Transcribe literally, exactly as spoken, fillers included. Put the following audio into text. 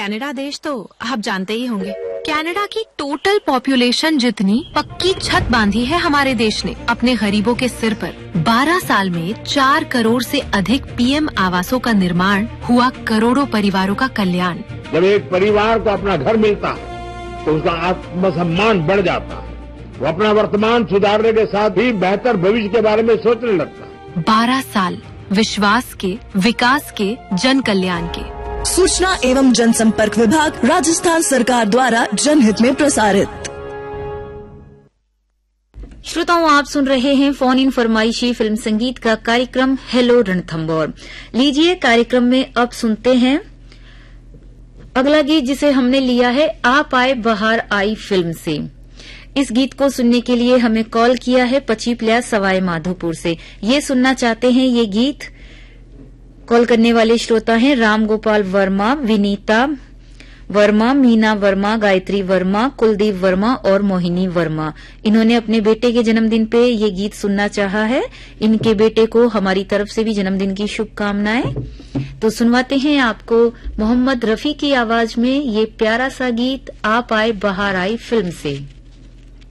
Canada देश तो आप जानते ही होंगे। कनाडा की टोटल पॉपुलेशन जितनी पक्की छत बांधी है हमारे देश ने अपने गरीबों के सिर पर। बारह साल में चार करोड़ से अधिक पीएम आवासों का निर्माण हुआ, करोड़ों परिवारों का कल्याण। जब एक परिवार को अपना घर मिलता है तो उसका आत्मसम्मान बढ़ जाता है। वो अपना वर्तमान सुधारने के साथ ही बेहतर भविष्य के बारे में सोचने लगता है। बारह साल विश्वास के, विकास के, जन कल्याण के। सूचना एवं जनसंपर्क विभाग, राजस्थान सरकार द्वारा जनहित में प्रसारित। श्रोताओं, आप सुन रहे हैं फोन इन फरमाइशी फिल्म संगीत का कार्यक्रम हेलो रणथंभौर। लीजिए कार्यक्रम में अब सुनते हैं अगला गीत जिसे हमने लिया है आप आए बहार आई फिल्म से। इस गीत को सुनने के लिए हमें कॉल किया है पचीपलिया सवाई माधोपुर से। ये सुनना चाहते हैं ये गीत। कॉल करने वाले श्रोता हैं राम गोपाल वर्मा, विनीता वर्मा, मीना वर्मा, गायत्री वर्मा, कुलदीप वर्मा और मोहिनी वर्मा। इन्होंने अपने बेटे के जन्मदिन पे ये गीत सुनना चाहा है। इनके बेटे को हमारी तरफ से भी जन्मदिन की शुभकामनाएं। तो सुनवाते हैं आपको मोहम्मद रफी की आवाज में ये प्यारा सा गीत आप आए बहार आई फिल्म से।